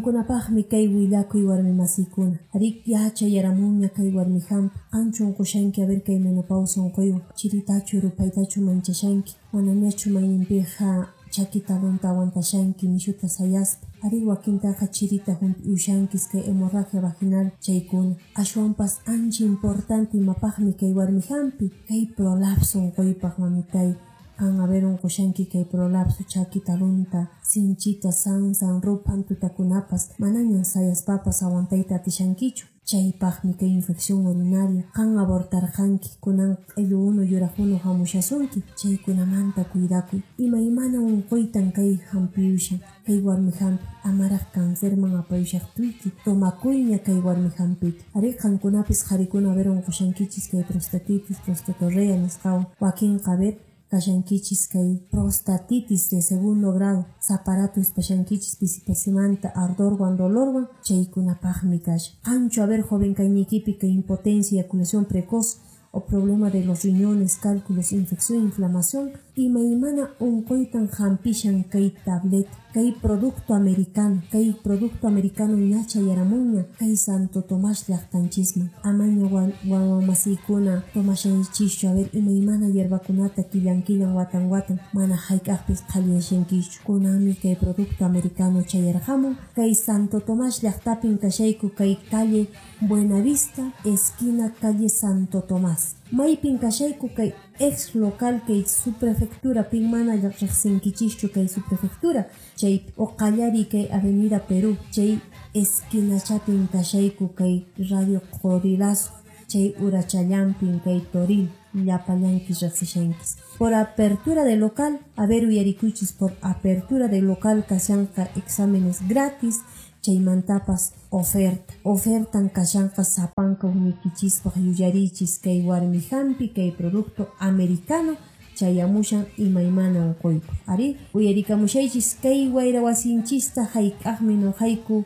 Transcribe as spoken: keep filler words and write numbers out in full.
Qankunapaqmi kay willakuy warmi masiykuna. Ari yachayaramunña kay warmi hampi. Qanchun qushanki a ver kay menopausa unquywan. Chiritachu rupaytachu manchashanki. Manañachu mayninpiqa chaki talunta aguantashanki nishuta sayaspa. Ari wakintaqa chirita humpi ushankis kay hemorragia vaginal chaykuna. Ashwanpas ancha importante imapaqmi kay warmi hampi. Kay prolapso unquypaq mamitay. Kan haberon qushanki kay prolapso chaki talunta, sinchita, sansan, rupan tutakunapas manañan sayaspapas aguantayta atishankichu. Chaypaqmi kay infección urinaria. Kan abortarqanki, kunan q'illu unu yuraq unu hamushasunki. Chaykunamanta cuidakuy. Imaymana unquytan kay hampiyushan, kay warmi hampi. Amaraq cancerman apayushaqtuyki. Tomakuyña kay warmi hampita. Ari qankunapis qharikuna haberon qushankichis kay prostatitis, prostatorrea nisqawan. Wakinqa haber kashankichis kay prostatitis de segundo grado, zaparato espashankichis pisipasimanta, ardorwan, dolorwan, chaykunapaqmi kasha. Qanchu haber joven kaynikipi kay impotencia, eyaculación precoz o problema de los riñones, cálculos, infección, inflamación, imaymana unquytan hampishan kay tableta, kay producto americano, kay producto americano ñachayaramunña, kay Santo Tomás llaqtanchisman. Amaña wawamasiykuna tomashanchischu a ver imaymana yerbakunata killan killan watan watan mana hayk'aqpis qhaliyachinkischu. Kunanmi kay producto americano chayarqamun, kay Santo Tomás llaqtapin kashayku kay calle Buenavista, esquina calle Santo Tomás. Maypin kashayku kay ex local kay subprefectura pin mana riqsinkichischu kay subprefectura chay oqallari kay avenida Perú chay esquina chapin kashayku kay radio Corilazo chay Urachallampin kay Toril llapallankis riqsishankis. Por apertura de local, a ver uyarikuychis por apertura de local kashanqa exámenes gratis. Chaymantapas oferta. Ofertan kashanqa sapanka unikichispaq yuyarichis kay warmi hampi kay producto americano chayamushan imaymana unquypaq. Ari uyarikamushaychis kay wayra wasinchista hayk'aqmi noqayku